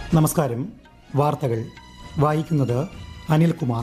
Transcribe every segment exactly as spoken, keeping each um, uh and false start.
നമസ്കാരം. വാർത്തകൾ വായിക്കുന്നത് അനിൽകുമാർ.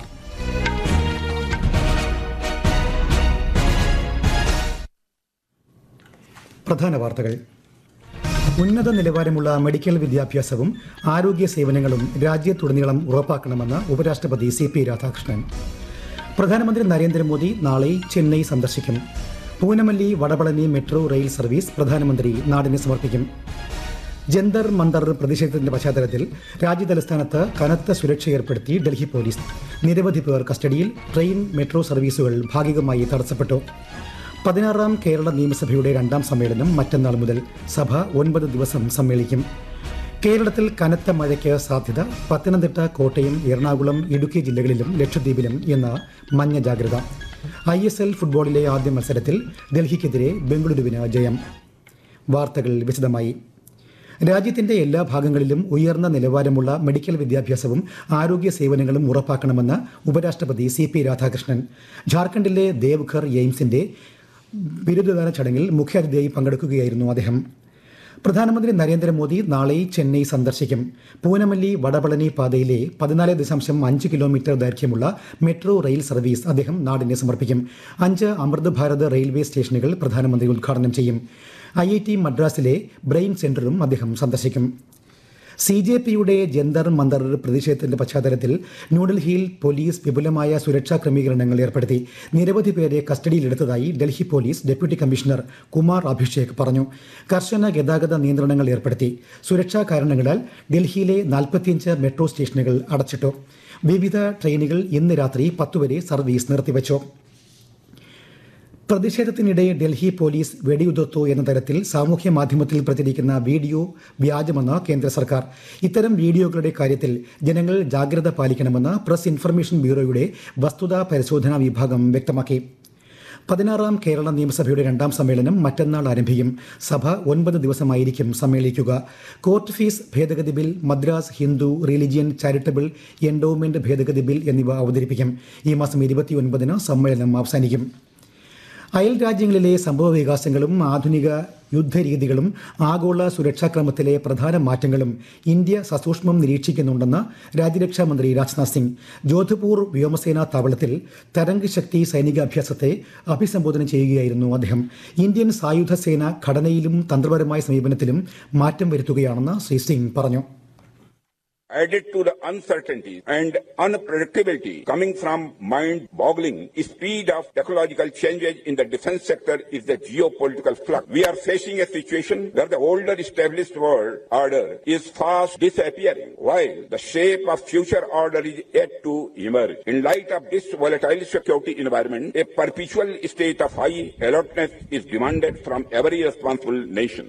പ്രധാന വാർത്തകൾ. ഉന്നത നിലവാരമുള്ള മെഡിക്കൽ വിദ്യാഭ്യാസവും ആരോഗ്യ സേവനങ്ങളും രാജ്യത്തുടനീളം ഉറപ്പാക്കണമെന്ന് ഉപരാഷ്ട്രപതി സി പി രാധാകൃഷ്ണൻ. പ്രധാനമന്ത്രി നരേന്ദ്രമോദി നാളെ ചെന്നൈ സന്ദർശിക്കും. Poonamallee Vadapalani metro rail service പ്രധാനമന്ത്രി നാടിന് സമർപ്പിക്കും. ജന്തർ മന്ദർ പ്രതിഷേധത്തിന്റെ പശ്ചാത്തലത്തിൽ രാജ്യതലസ്ഥാനത്ത് കനത്ത സുരക്ഷ ഏർപ്പെടുത്തി ഡൽഹി പോലീസ്. നിരവധി പേർ കസ്റ്റഡിയിൽ. ട്രെയിൻ, മെട്രോ സർവീസുകൾ ഭാഗികമായി തടസ്സപ്പെട്ടു. പതിനാറാം കേരള നിയമസഭയുടെ രണ്ടാം സമ്മേളനം മറ്റന്നാൾ മുതൽ. സഭ ഒൻപത് ദിവസം സമ്മേളിക്കും. കേരളത്തിൽ കനത്ത മഴയ്ക്ക് സാധ്യത. പത്തനംതിട്ട, കോട്ടയം, എറണാകുളം, ഇടുക്കി ജില്ലകളിലും ലക്ഷദ്വീപിലും ഇന്ന് മഞ്ഞ ജാഗ്രത. ഐ എസ് എൽ ഫുട്ബോളിലെ ആദ്യ മത്സരത്തിൽ ഡൽഹിക്കെതിരെ ബംഗളൂരുവിന് ജയം. വാർത്തകൾ വിശദമായി. രാജ്യത്തിന്റെ എല്ലാ ഭാഗങ്ങളിലും ഉയർന്ന നിലവാരമുള്ള മെഡിക്കൽ വിദ്യാഭ്യാസവും ആരോഗ്യ സേവനങ്ങളും ഉറപ്പാക്കണമെന്ന് ഉപരാഷ്ട്രപതി സി പി രാധാകൃഷ്ണൻ. ജാർഖണ്ഡിലെ ദേവ്ഘർ എയിംസിന്റെ ബിരുദദാന ചടങ്ങിൽ മുഖ്യാതിഥിയായി പങ്കെടുക്കുകയായിരുന്നു അദ്ദേഹം. പ്രധാനമന്ത്രി നരേന്ദ്രമോദി നാളെ ചെന്നൈ സന്ദർശിക്കും. പൂനമല്ലി വടപളനി പാതയിലെ പതിനാല് ദശാംശം അഞ്ച് കിലോമീറ്റർ ദൈർഘ്യമുള്ള മെട്രോ റെയിൽ സർവീസ് അദ്ദേഹം നാടിന് സമർപ്പിക്കും. അഞ്ച് അമൃത് ഭാരത് റെയിൽവേ സ്റ്റേഷനുകൾ പ്രധാനമന്ത്രി ഉദ്ഘാടനം ചെയ്യും. ഐ ഐ ടി മദ്രാസിലെ ബ്രെയിൻ സെന്ററും അദ്ദേഹം സന്ദർശിക്കും. സി ജെ പിയുടെ ജന്തർ മന്ദർ പ്രതിഷേധത്തിന്റെ പശ്ചാത്തലത്തിൽ ന്യൂഡൽഹിയിൽ പോലീസ് വിപുലമായ സുരക്ഷാ ക്രമീകരണങ്ങൾ ഏർപ്പെടുത്തി. നിരവധി പേരെ കസ്റ്റഡിയിലെടുത്തതായി Delhi police deputy commissioner Kumar Abhishek പറഞ്ഞു. കർശന ഗതാഗത നിയന്ത്രണങ്ങൾ ഏർപ്പെടുത്തി. സുരക്ഷാ കാരണങ്ങളാൽ ഡൽഹിയിലെ നാൽപ്പത്തിയഞ്ച് മെട്രോ സ്റ്റേഷനുകൾ അടച്ചിട്ടു. വിവിധ ട്രെയിനുകൾ ഇന്ന് രാത്രി പത്തുവരെ സർവീസ് നിർത്തിവച്ചു. പ്രതിഷേധത്തിനിടെ ഡൽഹി പോലീസ് വെടിയുതിർത്തു എന്ന തരത്തിൽ സാമൂഹ്യ മാധ്യമത്തിൽ പ്രചരിക്കുന്ന വീഡിയോ വ്യാജമെന്ന് കേന്ദ്ര സർക്കാർ. ഇത്തരം വീഡിയോകളുടെ കാര്യത്തിൽ ജനങ്ങൾ ജാഗ്രത പാലിക്കണമെന്ന് പ്രസ് ഇൻഫർമേഷൻ ബ്യൂറോയുടെ വസ്തുതാ പരിശോധനാ വിഭാഗം വ്യക്തമാക്കി. പതിനാറാം കേരള നിയമസഭയുടെ രണ്ടാം സമ്മേളനം മറ്റന്നാൾ ആരംഭിക്കും. സഭ ഒൻപത് ദിവസമായിരിക്കും സമ്മേളിക്കുക. കോർട്ട് ഫീസ് ഭേദഗതി bill, Madras Hindu religion charitable endowment ഭേദഗതി ബിൽ എന്നിവ അവതരിപ്പിക്കും. ഈ മാസം ഇരുപത്തിയൊൻപതിന് സമ്മേളനം അവസാനിക്കും. അയൽ രാജ്യങ്ങളിലെ സംഭവ വികാസങ്ങളും ആധുനിക യുദ്ധരീതികളും ആഗോള സുരക്ഷാക്രമത്തിലെ പ്രധാന മാറ്റങ്ങളും ഇന്ത്യ സസൂക്ഷ്മം നിരീക്ഷിക്കുന്നുണ്ടെന്ന് രാജ്യരക്ഷാമന്ത്രി രാജ്നാഥ് സിംഗ്. ജോധ്പൂർ വ്യോമസേനാ താവളത്തിൽ തരംഗ് ശക്തി സൈനികാഭ്യാസത്തെ അഭിസംബോധന ചെയ്യുകയായിരുന്നു അദ്ദേഹം. ഇന്ത്യൻ സായുധ സേന ഘടനയിലും തന്ത്രപരമായ സമീപനത്തിലും മാറ്റം വരുത്തുകയാണെന്ന് ശ്രീ സിംഗ് പറഞ്ഞു. Added to the uncertainty and unpredictability coming from mind-boggling speed of technological changes in the defense sector is the geopolitical flux. We are facing a situation where the older established world order is fast disappearing, while the shape of future order is yet to emerge. In light of this volatile security environment, a perpetual state of high alertness is demanded from every responsible nation.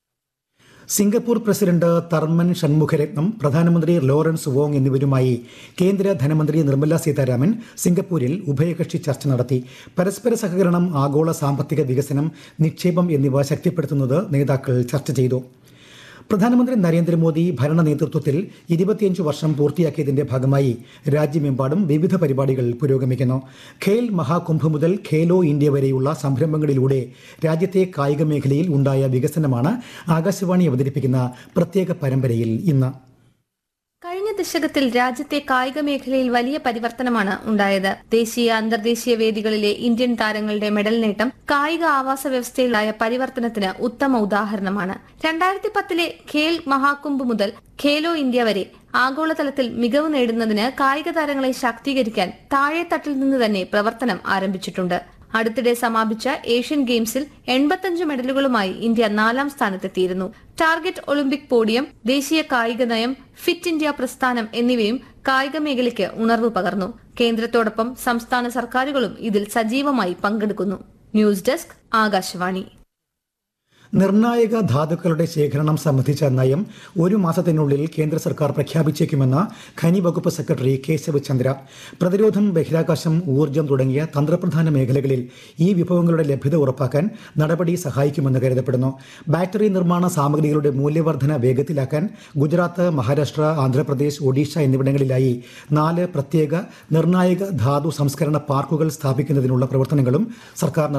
Singapore president Tharman Shanmugaratnam, പ്രധാനമന്ത്രി Lawrence Wong എന്നിവരുമായി കേന്ദ്ര ധനമന്ത്രി നിർമ്മല സീതാരാമൻ സിംഗപ്പൂരിൽ ഉഭയകക്ഷി ചർച്ച നടത്തി. പരസ്പര സഹകരണം, ആഗോള സാമ്പത്തിക വികസനം, നിക്ഷേപം എന്നിവ ശക്തിപ്പെടുത്തുന്നത് നേതാക്കൾ ചർച്ച ചെയ്തു. പ്രധാനമന്ത്രി നരേന്ദ്രമോദി ഭരണ നേതൃത്വത്തിൽ ഇരുപത്തിയഞ്ച് വർഷം പൂർത്തിയാക്കിയതിന്റെ ഭാഗമായി രാജ്യമെമ്പാടും വിവിധ പരിപാടികൾ പുരോഗമിക്കുന്നു. ഖേൽ മഹാകുംഭ് മുതൽ ഖേലോ ഇന്ത്യ വരെയുള്ള സംരംഭങ്ങളിലൂടെ രാജ്യത്തെ കായിക മേഖലയിൽ ഉണ്ടായ വികസനമാണ് ആകാശവാണി അവതരിപ്പിക്കുന്ന പ്രത്യേക പരമ്പരയിൽ ഇന്ന്. കഴിഞ്ഞ ദശകത്തിൽ രാജ്യത്തെ കായിക മേഖലയിൽ വലിയ പരിവർത്തനമാണ് ഉണ്ടായത്. ദേശീയ അന്തർദേശീയ വേദികളിലെ ഇന്ത്യൻ താരങ്ങളുടെ മെഡൽ നേട്ടം കായിക ആവാസ വ്യവസ്ഥയിലായ പരിവർത്തനത്തിന് ഉത്തമ ഉദാഹരണമാണ്. രണ്ടായിരത്തി പത്തിലെ ഖേൽ മഹാകുംഭ് മുതൽ ഖേലോ ഇന്ത്യ വരെ ആഗോളതലത്തിൽ മികവ് നേടുന്നതിന് കായിക താരങ്ങളെ ശാക്തീകരിക്കാൻ താഴെത്തട്ടിൽ നിന്ന് തന്നെ പ്രവർത്തനം ആരംഭിച്ചിട്ടുണ്ട്. അടുത്തിടെ സമാപിച്ച ഏഷ്യൻ ഗെയിംസിൽ എൺപത്തിയഞ്ച് മെഡലുകളുമായി ഇന്ത്യ നാലാം സ്ഥാനത്തെത്തിയിരുന്നു. ടാർഗറ്റ് ഒളിമ്പിക് പോഡിയം, ദേശീയ കായിക നയം, ഫിറ്റ് ഇന്ത്യ പ്രസ്ഥാനം എന്നിവയും കായിക മേഖലയ്ക്ക് ഉണർവ് പകർന്നു. കേന്ദ്രത്തോടൊപ്പം സംസ്ഥാന സർക്കാരുകളും ഇതിൽ സജീവമായി പങ്കെടുക്കുന്നു. News desk, Akashvani. നിർണായക ധാതുക്കളുടെ ശേഖരണം സംബന്ധിച്ച നയം ഒരു മാസത്തിനുള്ളിൽ കേന്ദ്ര സർക്കാർ പ്രഖ്യാപിച്ചേക്കുമെന്ന് ഖനി വകുപ്പ് സെക്രട്ടറി കേശവ് ചന്ദ്ര. പ്രതിരോധം, ബഹിരാകാശം, ഊർജ്ജം തുടങ്ങിയ തന്ത്രപ്രധാന മേഖലകളിൽ ഈ വിഭവങ്ങളുടെ ലഭ്യത ഉറപ്പാക്കാൻ നടപടി സഹായിക്കുമെന്ന് കരുതപ്പെടുന്നു. ബാറ്ററി നിർമ്മാണ സാമഗ്രികളുടെ മൂല്യവർദ്ധന വേഗത്തിലാക്കാൻ ഗുജറാത്ത്, മഹാരാഷ്ട്ര, ആന്ധ്രാപ്രദേശ്, ഒഡീഷ എന്നിവിടങ്ങളിലായി നാല് പ്രത്യേക നിർണായക ധാതു സംസ്കരണ പാർക്കുകൾ സ്ഥാപിക്കുന്നതിനുള്ള പ്രവർത്തനങ്ങളും സർക്കാർ